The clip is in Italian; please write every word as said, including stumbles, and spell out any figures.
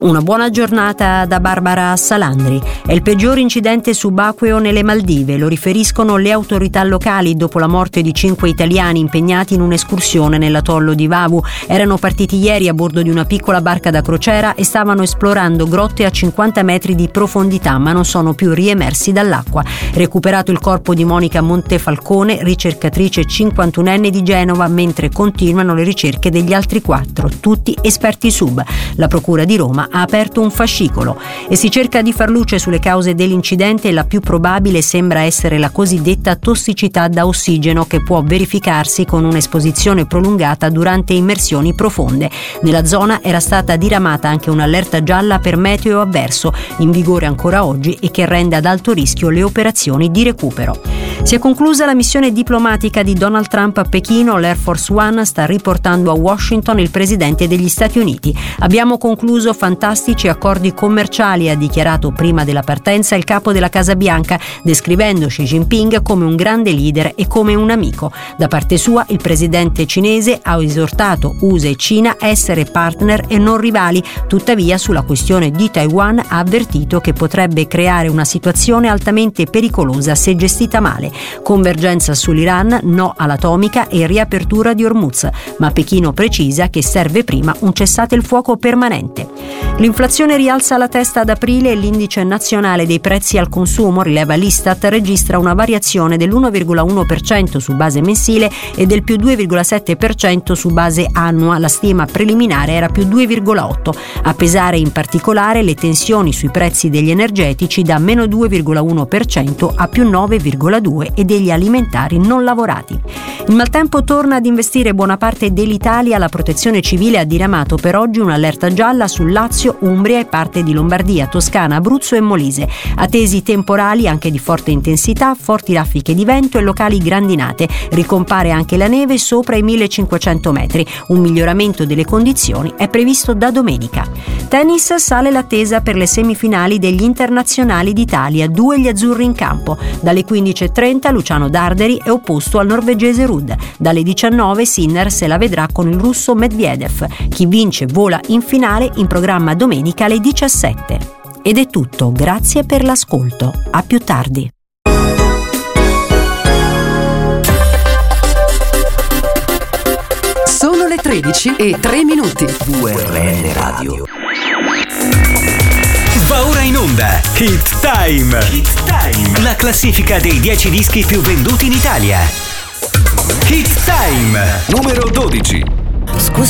Una buona giornata da Barbara Salandri. È il peggior incidente subacqueo nelle Maldive, lo riferiscono le autorità locali dopo la morte di cinque italiani impegnati in un'escursione nell'atollo di Vavu. Erano partiti ieri a bordo di una piccola barca da crociera e stavano esplorando grotte a cinquanta metri di profondità, ma non sono più riemersi dall'acqua. Recuperato il corpo di Monica Montefalcone, ricercatrice cinquantunenne di Genova, mentre continuano le ricerche degli altri quattro, tutti esperti sub. La Procura di Roma ha aperto un fascicolo e si cerca di far luce sulle cause dell'incidente. La più probabile sembra essere la cosiddetta tossicità da ossigeno, che può verificarsi con un'esposizione prolungata durante immersioni profonde. Nella zona era stata diramata anche un'allerta gialla per meteo avverso, in vigore ancora oggi e che rende ad alto rischio le operazioni di recupero. Si è conclusa la missione diplomatica di Donald Trump a Pechino. L'Air Force One sta riportando a Washington il presidente degli Stati Uniti. Abbiamo concluso fantastici accordi commerciali, ha dichiarato prima della partenza il capo della Casa Bianca, descrivendo Xi Jinping come un grande leader e come un amico. Da parte sua, il presidente cinese ha esortato U S A e Cina a essere partner e non rivali. Tuttavia, sulla questione di Taiwan ha avvertito che potrebbe creare una situazione altamente pericolosa se gestita male. Convergenza sull'Iran, no all'atomica e riapertura di Hormuz, ma Pechino precisa che serve prima un cessate il fuoco permanente. L'inflazione rialza la testa ad aprile e l'indice nazionale dei prezzi al consumo, rileva l'Istat, registra una variazione dell'uno virgola uno per cento su base mensile e del più due virgola sette per cento su base annua. La stima preliminare era più due virgola otto. A pesare in particolare le tensioni sui prezzi degli energetici, da meno due virgola uno per cento a più nove virgola due per cento, e degli alimentari non lavorati. Il maltempo torna ad investire buona parte dell'Italia. La Protezione Civile ha diramato per oggi un'allerta gialla su Lazio, Umbria e parte di Lombardia, Toscana, Abruzzo e Molise. Attesi temporali anche di forte intensità, forti raffiche di vento e locali grandinate. Ricompare anche la neve sopra i millecinquecento metri. Un miglioramento delle condizioni è previsto da domenica. Tennis, sale l'attesa per le semifinali degli internazionali d'Italia, due gli azzurri in campo. Dalle quindici e trenta Luciano Darderi è opposto al norvegese Ruud. Dalle diciannove Sinner se la vedrà con il russo Medvedev. Chi vince vola in finale, in programma domenica alle diciassette. Ed è tutto, grazie per l'ascolto. A più tardi. Sono le tredici e tre minuti. U R L Radio. Va ora in onda Hit Time. Hit Time, la classifica dei dieci dischi più venduti in Italia. Hit Time numero dodici. Scusa